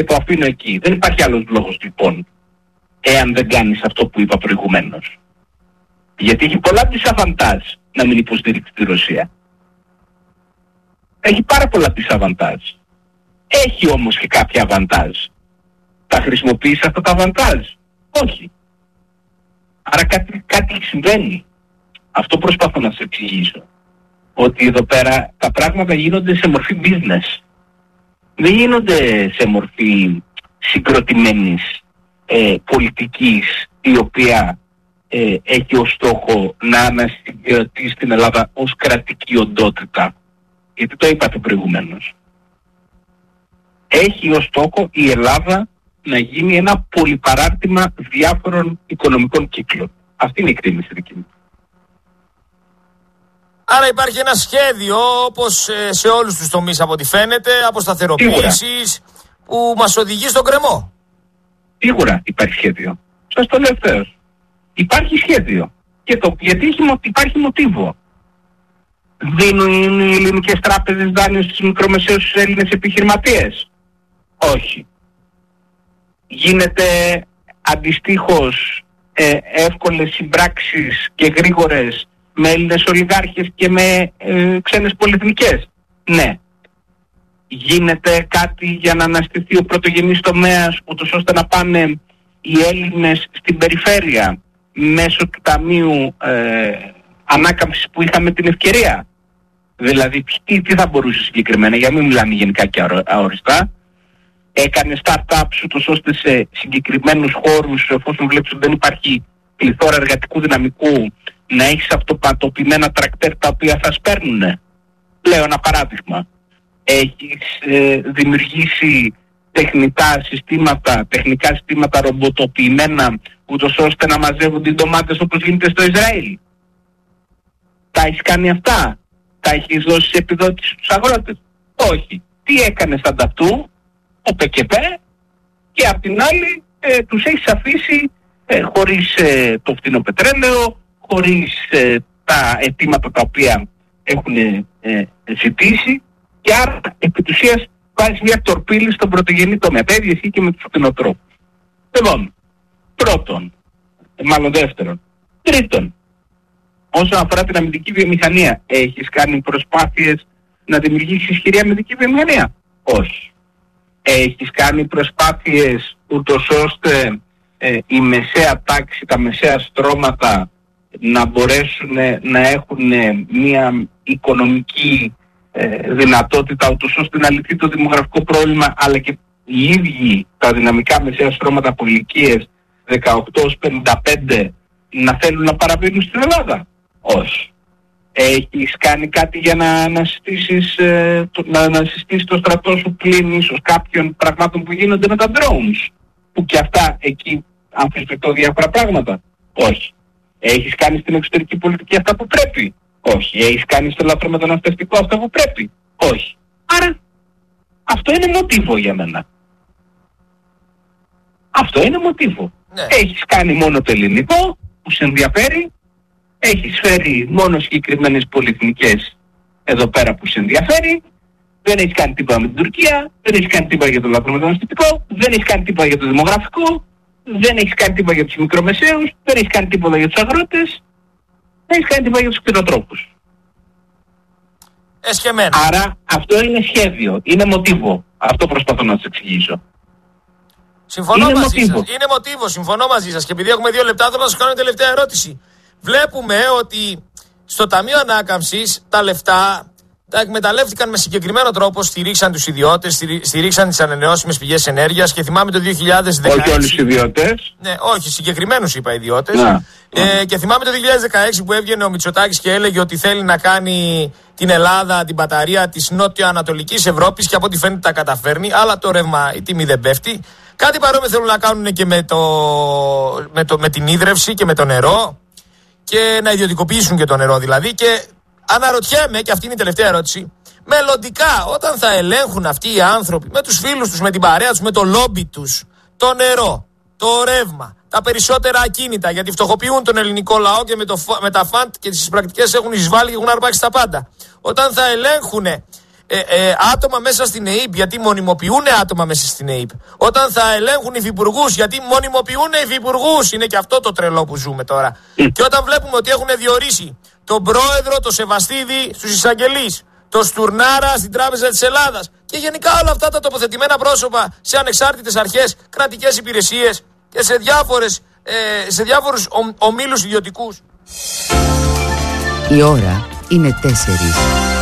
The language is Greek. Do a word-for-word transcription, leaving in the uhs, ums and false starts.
το αφήνω εκεί. Δεν υπάρχει άλλος λόγος λοιπόν, εάν δεν κάνεις αυτό που είπα προηγουμένως. Γιατί έχει πολλά δισαβαντάζ να μην υποστηρίξει τη Ρωσία. Έχει πάρα πολλά δισαβαντάζ. Έχει όμως και κάποια αβαντάζ. Τα χρησιμοποιείς αυτά τα αβαντάζ? Όχι. Άρα κάτι, κάτι συμβαίνει. Αυτό προσπαθώ να σε εξηγήσω. Ότι εδώ πέρα τα πράγματα γίνονται σε μορφή business. Δεν γίνονται σε μορφή συγκροτημένης ε, πολιτικής, η οποία ε, έχει ως στόχο να ανασυγκρατήσει την Ελλάδα ως κρατική οντότητα. Γιατί το είπατε προηγουμένως. Έχει ως στόχο η Ελλάδα να γίνει ένα πολυπαράρτημα διάφορων οικονομικών κύκλων. Αυτή είναι η εκτίμηση δική μου. Άρα υπάρχει ένα σχέδιο, όπως σε όλους τους τομείς από ό,τι φαίνεται, αποσταθεροποίησης, που μας οδηγεί στον κρεμό. Σίγουρα υπάρχει σχέδιο. Σας το λέω ευθέως. Υπάρχει σχέδιο. Και το, γιατί υπάρχει μοτίβο. Δίνουν οι ελληνικές τράπεζες δάνειο στους μικρομεσαίους στους Έλληνες επιχειρηματίες? Όχι. Γίνεται αντιστοίχως ε, εύκολες συμπράξεις και γρήγορες με Έλληνες ολιγάρχες και με ε, ξένες πολυεθνικές? Ναι. Γίνεται κάτι για να αναστηθεί ο πρωτογενής τομέας, ούτως ώστε να πάνε οι Έλληνες στην περιφέρεια μέσω του Ταμείου ε, Ανάκαμψης που είχαμε την ευκαιρία? Δηλαδή τι, τι θα μπορούσε συγκεκριμένα, για να μην μιλάμε γενικά και αόριστα? Έκανε startups ούτως ώστε σε συγκεκριμένους χώρους, εφόσον βλέπεις ότι δεν υπάρχει πληθώρα εργατικού δυναμικού, να έχεις αυτοματοποιημένα τρακτέρ τα οποία θα σπέρνουνε? Λέω ένα παράδειγμα. Έχεις ε, δημιουργήσει τεχνητά συστήματα, τεχνικά συστήματα ρομποτοποιημένα, ούτως ώστε να μαζεύουν τις ντομάτες όπως γίνεται στο Ισραήλ? Τα έχεις κάνει αυτά? Τα έχεις δώσει σε επιδότηση στους αγρότες? Όχι. Τι έκανες ανταυτού ο ΠΚΠ? Και απ' την άλλη ε, τους έχεις αφήσει ε, χωρίς ε, το φθηνό πετρέλαιο, χωρίς ε, τα αιτήματα τα οποία έχουν ε, ε, ζητήσει, και άρα επί της ουσίας βάζεις μια τορπίλη στον πρωτογενή τομέα. Τα ίδια ισχύει και με τους κτηνοτρόφους. Λοιπόν, πρώτον, ε, μάλλον δεύτερον. Τρίτον, όσον αφορά την αμυντική βιομηχανία, έχεις κάνει προσπάθειες να δημιουργήσεις ισχυρή αμυντική βιομηχανία? Όχι. Έχεις κάνει προσπάθειες ούτως ώστε ε, η μεσαία τάξη, τα μεσαία στρώματα να μπορέσουν να έχουν μια οικονομική ε, δυνατότητα ούτως ώστε να λυθεί το δημογραφικό πρόβλημα, αλλά και οι ίδιοι τα δυναμικά μεσαία στρώματα από ηλικίες δεκαοκτώ έως πενήντα πέντε να θέλουν να παραμείνουν στην Ελλάδα? Όχι. Έχεις κάνει κάτι για να ανασυστήσεις, ε, το, να ανασυστήσεις το στρατό σου πλην ίσως κάποιων πραγμάτων που γίνονται με τα drones, που και αυτά εκεί αμφισβητώ διάφορα πράγματα? Όχι. Έχεις κάνει στην εξωτερική πολιτική αυτά που πρέπει? Όχι. Έχεις κάνει στο λαθρομεταναστευτικό αυτά που πρέπει? Όχι. Άρα αυτό είναι μοτίβο για μένα. Αυτό είναι μοτίβο. Ναι. Έχεις κάνει μόνο το ελληνικό που σε ενδιαφέρει, έχεις φέρει μόνο συγκεκριμένες πολυεθνικές εδώ πέρα που σε ενδιαφέρει, δεν έχεις κάνει τίποτα με την Τουρκία, δεν έχεις κάνει τίποτα για το λαθρομεταναστευτικό, δεν έχεις κάνει τίποτα για το δημογραφικό, δεν έχεις κάνει τίποτα για τους μικρομεσαίους, δεν έχεις κάνει τίποτα για τους αγρότες, δεν έχεις κάνει τίποτα για τους κτηνοτρόφους. Εσκεμμένα. Άρα αυτό είναι σχέδιο, είναι μοτίβο. Αυτό προσπαθώ να σας εξηγήσω. Συμφωνώ είναι μαζί μοτίβο. σας. Είναι μοτίβο, συμφωνώ μαζί σας. Και επειδή έχουμε δύο λεπτά, θέλω να σας κάνω μια τελευταία ερώτηση. Βλέπουμε ότι στο Ταμείο Ανάκαμψης τα λεφτά τα εκμεταλλεύτηκαν με συγκεκριμένο τρόπο, στηρίξαν τους ιδιώτες, στηρίξαν τις ανανεώσιμες πηγές ενέργειας, και θυμάμαι το δύο χιλιάδες δεκαέξι... Όχι όλους οι ιδιώτες. Ναι, όχι, συγκεκριμένους είπα ιδιώτες. Να, ε, να. Και θυμάμαι το δύο χιλιάδες δεκαέξι που έβγαινε ο Μητσοτάκης και έλεγε ότι θέλει να κάνει την Ελλάδα την μπαταρία της νότιο-ανατολικής Ευρώπης, και από ό,τι φαίνεται τα καταφέρνει, αλλά το ρεύμα, η τιμή δεν πέφτει. Κάτι παρόμοιο θέλουν να κάνουν και με, το, με, το, με την ίδρυυση και με το νερό, και να ιδιωτικοποιήσουν και το νερό δηλαδή. Και αναρωτιέμαι, και αυτή είναι η τελευταία ερώτηση, μελλοντικά όταν θα ελέγχουν αυτοί οι άνθρωποι με τους φίλους τους, με την παρέα τους, με το λόμπι τους, το νερό, το ρεύμα, τα περισσότερα ακίνητα, γιατί φτωχοποιούν τον ελληνικό λαό και με, το, με τα φαντ και τις πρακτικές έχουν εισβάλει και έχουν αρπάξει τα πάντα. Όταν θα ελέγχουν ε, ε, άτομα μέσα στην ΕΥΠ, γιατί μονιμοποιούν άτομα μέσα στην ΕΥΠ. Όταν θα ελέγχουν υφυπουργούς, γιατί μονιμοποιούν υφυπουργούς. Είναι και αυτό το τρελό που ζούμε τώρα. Και όταν βλέπουμε ότι έχουν διορίσει τον πρόεδρο, το Σεβαστίδη στους εισαγγελείς, το Στουρνάρα στην Τράπεζα της Ελλάδας και γενικά όλα αυτά τα τοποθετημένα πρόσωπα σε ανεξάρτητες αρχές, κρατικές υπηρεσίες και σε, διάφορες, ε, σε διάφορους ομίλους ιδιωτικούς. Η ώρα είναι τέσσερις.